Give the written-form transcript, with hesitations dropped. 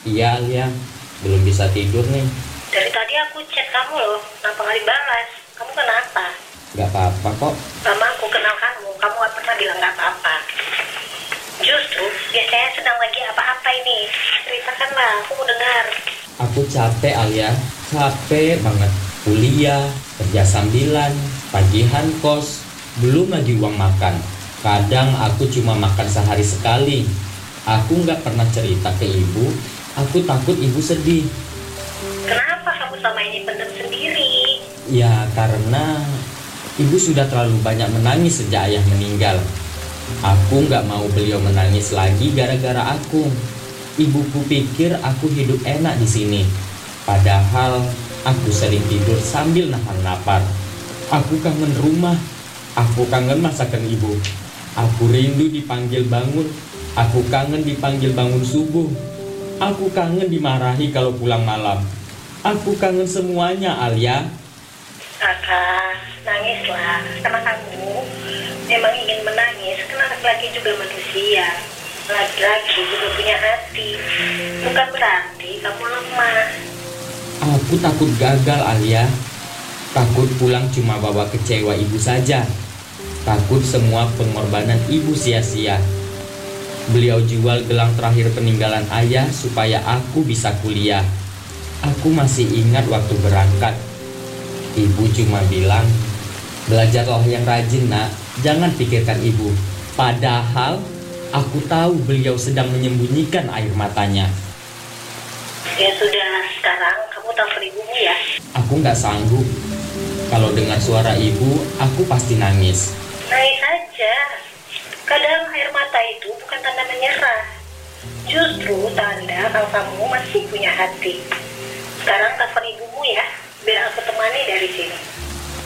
Iya, Alia. Belum bisa tidur nih. Dari tadi aku chat kamu loh, kenapa nggak dibalas? Kamu kenapa? Gak apa-apa kok. Lama aku kenal kamu nggak pernah bilang nggak apa-apa. Justru, biasanya sedang lagi apa-apa ini. Ceritakanlah, aku mau dengar. Aku capek, Alia. Capek banget. Kuliah, kerja sambilan, tagihan kos, belum lagi uang makan. Kadang aku cuma makan sehari sekali. Aku nggak pernah cerita ke ibu. Aku takut ibu sedih. Kenapa kamu selama ini pendam sendiri? Ya karena ibu sudah terlalu banyak menangis sejak ayah meninggal. Aku nggak mau beliau menangis lagi gara-gara aku. Ibuku pikir aku hidup enak di sini. Padahal aku sering tidur sambil nahan lapar. Aku kangen rumah. Aku kangen masakan ibu. Aku rindu dipanggil bangun. Aku kangen dipanggil bangun subuh. Aku kangen dimarahi kalau pulang malam. Aku kangen semuanya, Alia. Kakak, nangislah. Karena kamu memang ingin menangis, karena laki-laki juga manusia. Laki-laki juga punya hati. Bukan berarti kamu lemah. Aku takut gagal, Alia. Takut pulang cuma bawa kecewa ibu saja. Takut semua pengorbanan ibu sia-sia. Beliau jual gelang terakhir peninggalan ayah supaya aku bisa kuliah. Aku masih ingat waktu berangkat. Ibu cuma bilang, belajarlah yang rajin nak, jangan pikirkan ibu. Padahal aku tahu beliau sedang menyembunyikan air matanya. Ya sudah, sekarang kamu telepon ibumu ya. Aku nggak sanggup. Kalau dengar suara ibu, aku pasti nangis. Nangis saja. Kadang air mata itu bukan tanda menyerah. Justru tanda kalau kamu masih punya hati. Sekarang telepon